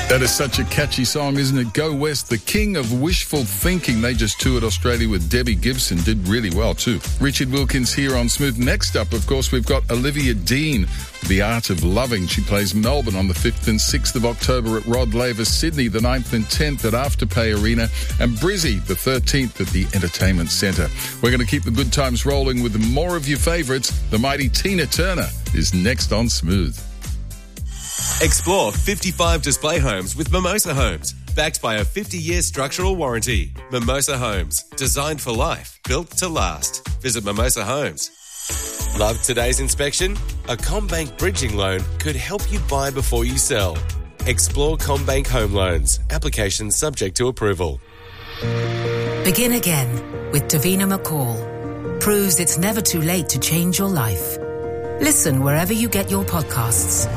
That is such a catchy song, isn't it? Go West, the king of wishful thinking. They just toured Australia with Debbie Gibson. Did really well too. Richard Wilkins here on Smooth. Next up, of course, we've got Olivia Dean, The Art of Loving. She plays Melbourne on the 5th and 6th of October at Rod Laver, Sydney the 9th and 10th at Afterpay Arena, and Brizzy the 13th at the Entertainment Centre. We're going to keep the good times rolling with more of your favourites. The mighty Tina Turner is next on Smooth. Explore 55 display homes with Mimosa Homes, backed by a 50-year structural warranty. Mimosa Homes, designed for life, built to last. Visit Mimosa Homes. Love today's inspection? A CommBank bridging loan could help you buy before you sell. Explore CommBank Home Loans. Applications subject to approval. Begin again with Davina McCall. Proves it's never too late to change your life. Listen wherever you get your podcasts.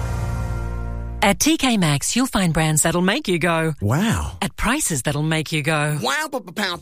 At TK Maxx, you'll find brands that'll make you go, wow, at prices that'll make you go, wow, pow.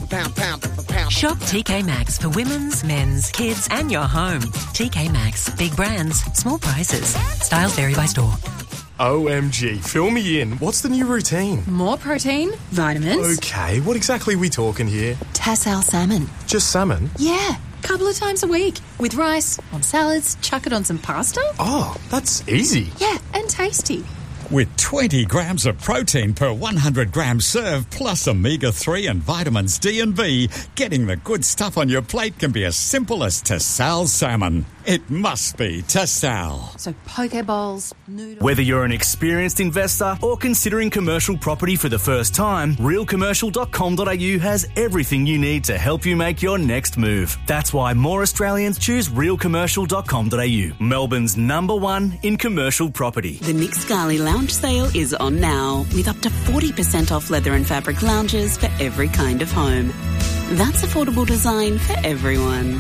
Shop TK Maxx for women's, men's, kids, and your home. TK Maxx, big brands, small prices. Styles vary by store. OMG, fill me in. What's the new routine? More protein, vitamins. Okay, what exactly are we talking here? Tassal salmon. Just salmon? Yeah, couple of times a week. With rice, on salads, chuck it on some pasta. Oh, that's easy. Yeah, and tasty. With 20 grams of protein per 100 gram serve, plus omega-3 and vitamins D and B, getting the good stuff on your plate can be as simple as Tassal salmon. It must be Tassal. So poke bowls, noodles... Whether you're an experienced investor or considering commercial property for the first time, realcommercial.com.au has everything you need to help you make your next move. That's why more Australians choose realcommercial.com.au, Melbourne's #1 in commercial property. The Nick Scali Lounge Sale is on now, with up to 40% off leather and fabric lounges for every kind of home. That's affordable design for everyone.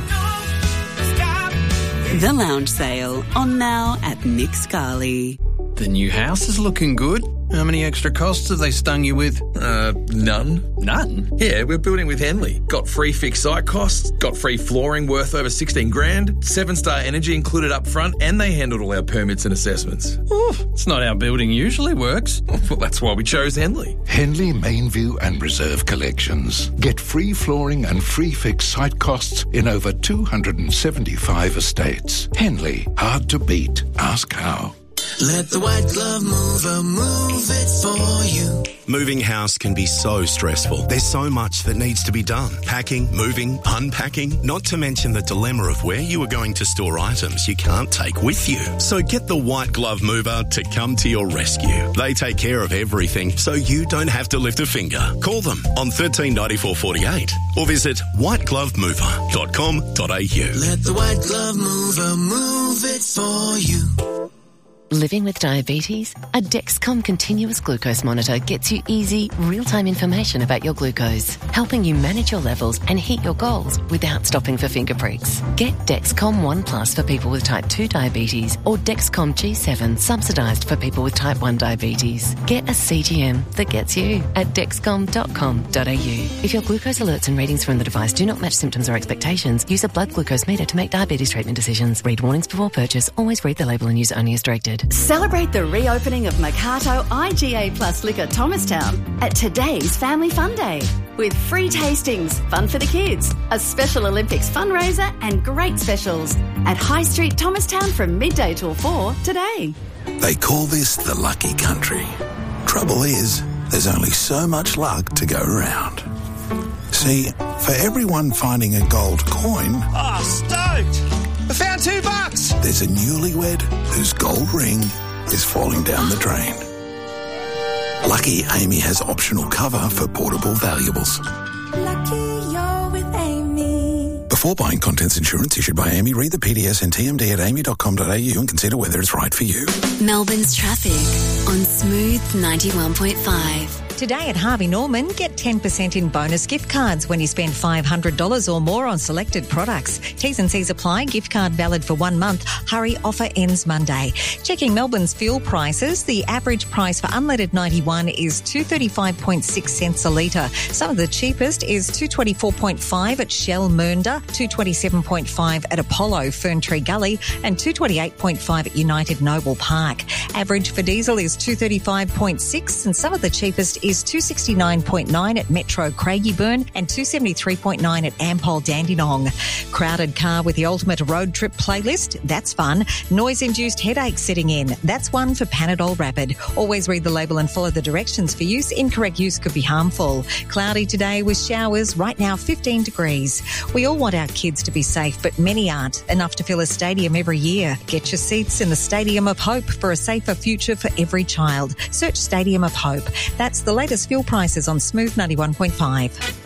The Lounge Sale, on now at Nick Scali. The new house is looking good. How many extra costs have they stung you with? None. None? Yeah, we're building with Henley. Got free fixed site costs, got free flooring worth over 16 grand, 7-star energy included up front, and they handled all our permits and assessments. It's not how building usually works. Well, that's why we chose Henley. Henley Mainview and Reserve Collections. Get free flooring and free fixed site costs in over 275 estates. Henley, hard to beat. Ask how. Let the white glove mover move it for you. Moving house can be so stressful. There's so much that needs to be done. Packing, moving, unpacking, not to mention the dilemma of where you are going to store items you can't take with you. So get the white glove mover to come to your rescue. They take care of everything so you don't have to lift a finger. Call them on 139448 or visit whiteglovemover.com.au. Let the white glove mover move it for you. Living with diabetes? A Dexcom continuous glucose monitor gets you easy, real-time information about your glucose, helping you manage your levels and hit your goals without stopping for finger pricks. Get Dexcom One Plus for people with type 2 diabetes or Dexcom G7 subsidised for people with type 1 diabetes. Get a CGM that gets you at dexcom.com.au. If your glucose alerts and readings from the device do not match symptoms or expectations, use a blood glucose meter to make diabetes treatment decisions. Read warnings before purchase. Always read the label and use only as directed. Celebrate the reopening of Mercato IGA Plus Liquor Thomastown at today's Family Fun Day. With free tastings, fun for the kids, a special Olympics fundraiser and great specials at High Street Thomastown from midday till 4 today. They call this the lucky country. Trouble is, there's only so much luck to go around. See, for everyone finding a gold coin... Oh, stoked! I found $2! There's a newlywed whose gold ring is falling down the drain. Lucky Amy has optional cover for portable valuables. Lucky you're with Amy. Before buying contents insurance issued by Amy, read the PDS and TMD at amy.com.au and consider whether it's right for you. Melbourne's traffic on Smooth 91.5. Today at Harvey Norman, get 10% in bonus gift cards when you spend $500 or more on selected products. T's and C's apply. Gift card valid for 1 month. Hurry, offer ends Monday. Checking Melbourne's fuel prices, the average price for unleaded 91 is 235.6 cents a litre. Some of the cheapest is 224.5 at Shell Mernda, 227.5 at Apollo Ferntree Gully, and 228.5 at United Noble Park. Average for diesel is 235.6, and some of the cheapest is 269.9 at Metro Craigieburn and 273.9 at Ampol Dandenong. Crowded car with the ultimate road trip playlist? That's fun. Noise-induced headache setting in? That's one for Panadol Rapid. Always read the label and follow the directions for use. Incorrect use could be harmful. Cloudy today with showers. Right now 15 degrees. We all want our kids to be safe, but many aren't. Enough to fill a stadium every year. Get your seats in the Stadium of Hope for a safer future for every child. Search Stadium of Hope. That's the latest fuel prices on Smooth 91.5.